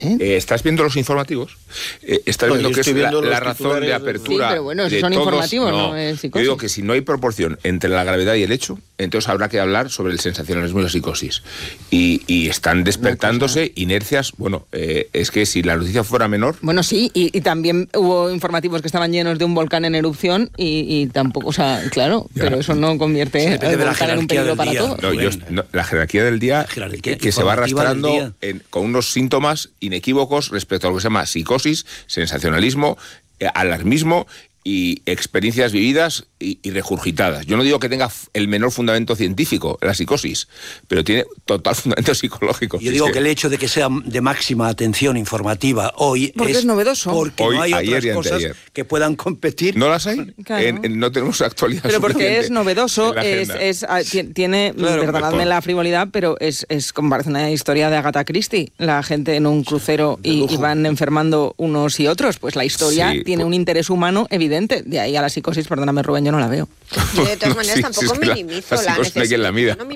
¿Estás viendo los informativos? ¿Estás viendo que es la razón de apertura? Sí, pero bueno, esos son todos? informativos, no es psicosis. Yo digo que si no hay proporción entre la gravedad y el hecho, entonces habrá que hablar sobre el sensacionalismo y la psicosis. Y están despertándose inercias. Bueno, es que si la noticia fuera menor... Bueno, sí, y también hubo informativos que estaban llenos de un volcán en erupción y tampoco, o sea, claro, pero eso no convierte el volcán en un peligro para todos. La jerarquía del día que se va arrastrando con unos síntomas inequívocos respecto a lo que se llama psicosis, sensacionalismo, alarmismo y experiencias vividas y regurgitadas. Yo no digo que tenga el menor fundamento científico la psicosis, pero tiene total fundamento psicológico. Yo digo que el hecho de que sea de máxima atención informativa hoy porque es novedoso. Porque hoy, no hay ayer otras cosas que puedan competir. ¿No las hay? Claro. No tenemos actualidad. Pero porque es novedoso, tiene, claro, perdonadme la frivolidad, pero es como parece una historia de Agatha Christie. La gente en un crucero y van enfermando unos y otros. Pues la historia tiene un interés humano evidente. De ahí a la psicosis, perdóname Rubén, yo no la veo. Yo de todas maneras tampoco minimizo la psicosis no hay quien la mida.